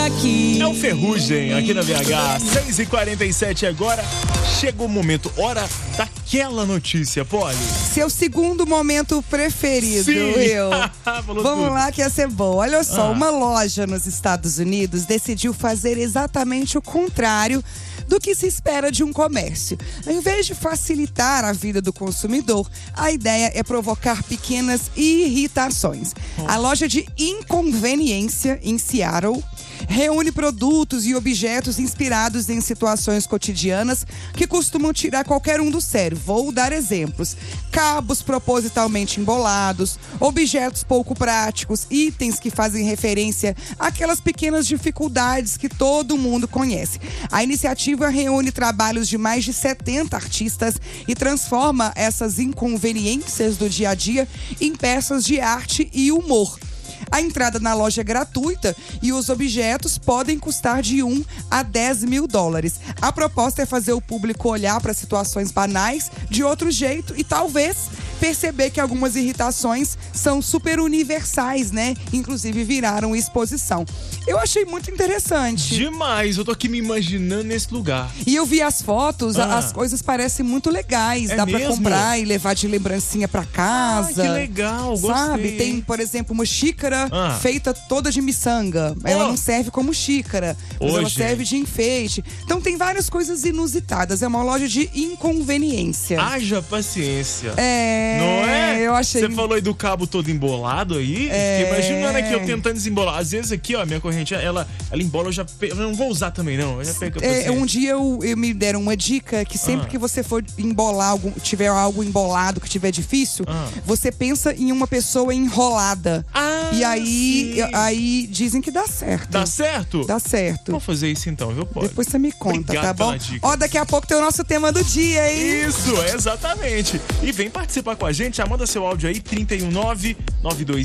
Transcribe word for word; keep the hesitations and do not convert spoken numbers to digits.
aqui. É o Ferrugem aqui na B H. seis e quarenta e sete agora. Chegou o momento, hora daquela notícia, Polly. Seu segundo momento preferido, Sim. eu. Falou Vamos tudo. lá que ia ser bom. Olha só, Ah. uma loja nos Estados Unidos decidiu fazer exatamente o contrário do que se espera de um comércio. Ao invés de facilitar a vida do consumidor, a ideia é provocar pequenas irritações. A loja de inconveniência em Seattle reúne produtos e objetos inspirados em situações cotidianas que costumam tirar qualquer um do sério. Vou dar exemplos: cabos propositalmente embolados, objetos pouco práticos, itens que fazem referência àquelas pequenas dificuldades que todo mundo conhece. A iniciativa reúne trabalhos de mais de setenta artistas e transforma essas inconveniências do dia a dia em peças de arte e humor. A entrada na loja é gratuita e os objetos podem custar de um a dez mil dólares. A proposta é fazer o público olhar para situações banais de outro jeito e talvez perceber que algumas irritações são super universais, né? Inclusive viraram exposição. Eu achei muito interessante. Demais, eu tô aqui me imaginando nesse lugar. E eu vi as fotos, Ah. as coisas parecem muito legais. É Dá pra mesmo? comprar e levar de lembrancinha pra casa. Ah, que legal, gostei. Sabe? Tem, por exemplo, uma xícara Ah. feita toda de miçanga. Oh. Ela não serve como xícara, mas Ô, ela gente. serve de enfeite. Então tem várias coisas inusitadas. É uma loja de inconveniência. Haja paciência. É, Não é? eu achei. Você falou aí do cabo todo embolado aí. É. Fiquei imaginando aqui, eu tentando desembolar. Às vezes aqui, ó, minha corrente, ela, ela embola, eu já pe... eu não vou usar também, não. Eu já perco a É, paciência. um dia eu, eu me deram uma dica que sempre Ah. que você for embolar, algum, tiver algo embolado que tiver difícil, Ah. você pensa em uma pessoa enrolada. Ah, e aí, sim. aí dizem que dá certo. Dá certo? Dá certo. Vou fazer isso então, viu, Polly? Depois você me conta, Obrigado tá bom? pela dica. Ó, daqui a pouco tem o nosso tema do dia, hein? Isso, exatamente. E vem participar com a gente, já manda seu áudio aí, trinta e um nove, nove dois